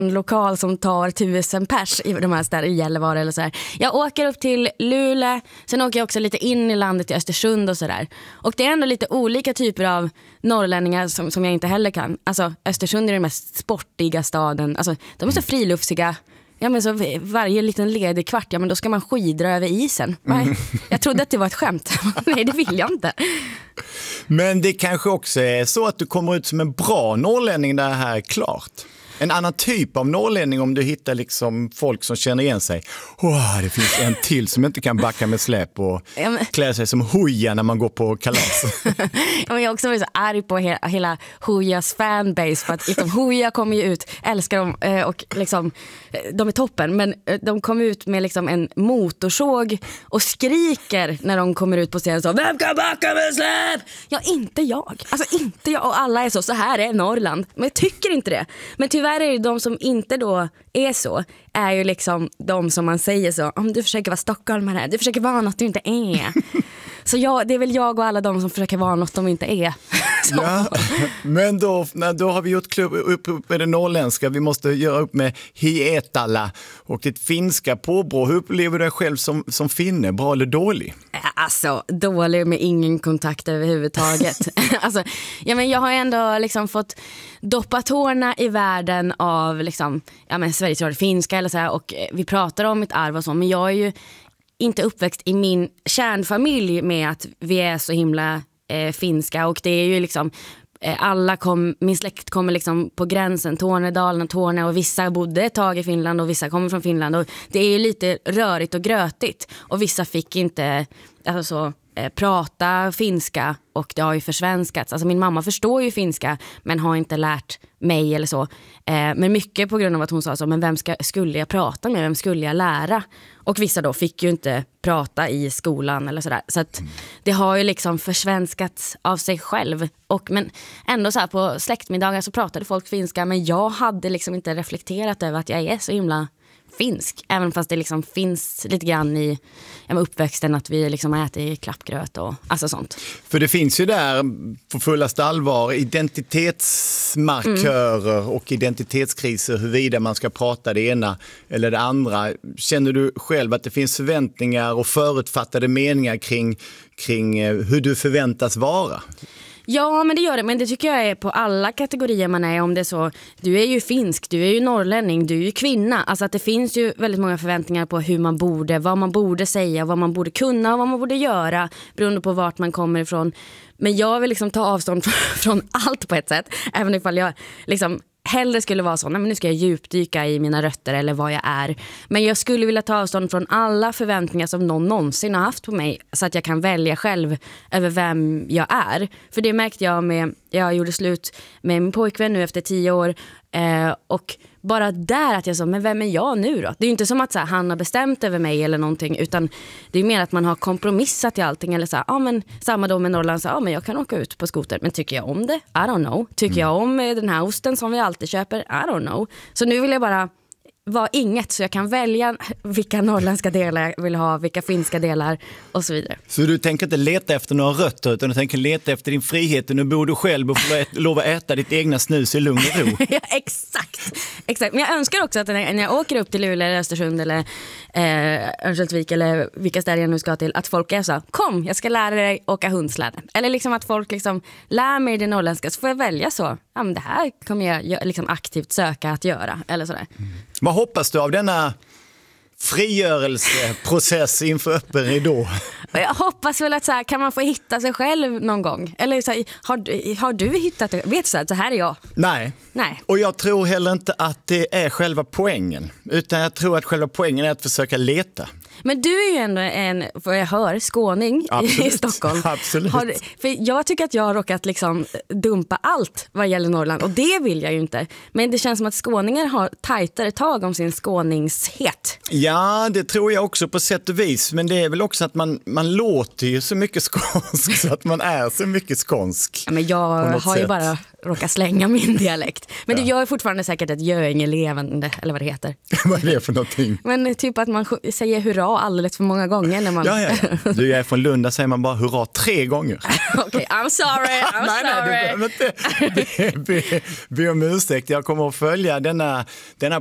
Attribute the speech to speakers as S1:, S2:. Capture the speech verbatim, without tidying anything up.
S1: lokal som tar tusen pers i de här städerna i Gällivare eller så här. Jag åker upp till Luleå, sen åker jag också lite in i landet till Östersund och sådär. Och det är ändå lite olika typer av norrlänningar som, som jag inte heller kan. Alltså Östersund är den mest sportiga staden. Alltså de är så friluftsiga. Ja, men så varje liten ledig kvart, ja men då ska man skidra över isen. Nej, jag trodde att det var ett skämt. Nej, det vill jag inte.
S2: Men det kanske också är så att du kommer ut som en bra norrlänning där det här är klart. En annan typ av norrlänning om du hittar liksom folk som känner igen sig. Wow, det finns en till som inte kan backa med släp och ja, men... klä sig som Hooja när man går på kalas.
S1: Ja, men jag har också varit så arg på hela, hela Hoojas fanbase för att liksom, Hooja kommer ju ut, älskar dem och liksom, de är toppen, men de kommer ut med liksom en motorsåg och skriker när de kommer ut på scenen så, vem kan backa med släp? Ja, inte jag. Alltså inte jag, och alla är så, så här är Norrland. Men jag tycker inte det. Men tyvärr är det de som inte då är så, är ju liksom de som man säger så, om du försöker vara stockholmare, du försöker vara något du inte är. Så jag, det är väl jag och alla de som försöker vara något de inte är.
S2: Ja, men då, då har vi gjort klubb upp, upp med det norrländska. Vi måste göra upp med Hietala och ditt finska påbrå. Hur upplever du dig själv som, som finne? Bra eller dålig?
S1: Alltså, dålig med ingen kontakt överhuvudtaget. alltså, ja, men jag har ändå liksom fått doppa tårna i världen av liksom, ja, men Sveriges Radio finska eller så här, och vi pratar om mitt arv och så, men jag är ju inte uppväxt i min kärnfamilj med att vi är så himla eh, finska, och det är ju liksom eh, alla kom, min släkt kommer liksom på gränsen, Tornedalen och Torne, och vissa bodde ett tag i Finland och vissa kommer från Finland, och det är ju lite rörigt och grötigt, och vissa fick inte alltså så eh, prata finska, och det har ju försvenskats. Alltså min mamma förstår ju finska men har inte lärt mig eller så. Eh, men mycket på grund av att hon sa så, men vem ska, skulle jag prata med? Vem skulle jag lära? Och vissa då fick ju inte prata i skolan eller sådär. Så att det har ju liksom försvenskats av sig själv. Och, men ändå så här på släktmiddagar så pratade folk finska, men jag hade liksom inte reflekterat över att jag är så himla finsk, även fast det liksom finns lite grann i ja, uppväxten att vi liksom äter klappgröt och alltså sånt.
S2: För det finns ju där på fullaste allvar identitetsmarkörer mm. och identitetskriser, huruvida man ska prata det ena eller det andra. Känner du själv att det finns förväntningar och förutfattade meningar kring, kring hur du förväntas vara?
S1: Ja, men det gör det. Men det tycker jag är på alla kategorier man är. Om det är så, du är ju finsk, du är ju norrlänning, du är ju kvinna. Alltså att det finns ju väldigt många förväntningar på hur man borde, vad man borde säga, vad man borde kunna och vad man borde göra, beroende på vart man kommer ifrån. Men jag vill liksom ta avstånd från allt på ett sätt. Även ifall jag liksom hellre skulle vara så, nej men nu ska jag djupdyka i mina rötter eller vad jag är. Men jag skulle vilja ta avstånd från alla förväntningar som någon någonsin har haft på mig, så att jag kan välja själv över vem jag är. För det märkte jag med, jag gjorde slut med min pojkvän nu efter tio år eh, och bara där att jag sa, men vem är jag nu då? Det är ju inte som att så här, han har bestämt över mig eller någonting, utan det är mer att man har kompromissat i allting. Eller så här, ja men samma då med Norrland, så ja men jag kan åka ut på skoter, men tycker jag om det? I don't know. Tycker jag om den här osten som vi alltid köper? I don't know. Så nu vill jag bara vara inget, så jag kan välja vilka norrländska delar jag vill ha, vilka finska delar och så vidare.
S2: Så du tänker inte leta efter några rötter, utan du tänker leta efter din frihet. Nu bor du själv och får lova äta ditt egna snus i lugn och ro.
S1: Ja, exakt. exakt. Men jag önskar också att när jag åker upp till Luleå eller Östersund eller eh, Örnsköldsvik eller vilka städer jag nu ska till, att folk är så, kom, jag ska lära dig åka hundsläde. Eller liksom att folk liksom lär mig det norrländska, så får jag välja så. Ja, men det här kommer jag liksom aktivt söka att göra. Eller sådär.
S2: Mm. Vad hoppas du av denna frigörelseprocess inför öppen ridå?
S1: Jag hoppas väl att så här, kan man få hitta sig själv någon gång? Eller så här, har, har du hittat det? Vet du så här, så här är jag?
S2: Nej.
S1: Nej.
S2: Och jag tror heller inte att det är själva poängen. Utan jag tror att själva poängen är att försöka leta.
S1: Men du är ju ändå en, vad jag hör, skåning. Absolut. I Stockholm.
S2: Absolut.
S1: Har, för jag tycker att jag har råkat liksom dumpa allt vad gäller Norrland, och det vill jag ju inte. Men det känns som att skåningar har tajtare tag om sin skåningshet.
S2: Ja, det tror jag också på sätt och vis. Men det är väl också att man, man låter ju så mycket skånsk så att man är så mycket skånsk.
S1: Ja, men jag har sätt. ju bara råkar slänga min dialekt. Men
S2: Ja.
S1: det gör fortfarande säkert ett Göinge levande, eller vad det heter.
S2: Vad är det för någonting?
S1: Men typ att man sj- säger hurra alldeles för många gånger när man...
S2: Ja, ja, ja. Du, jag är från Lund, där säger man bara hurra tre gånger.
S1: Okej, okay, I'm sorry, I'm
S2: nej,
S1: sorry.
S2: nej, du behöver inte be, be, be om ursäkt. Jag kommer att följa denna, denna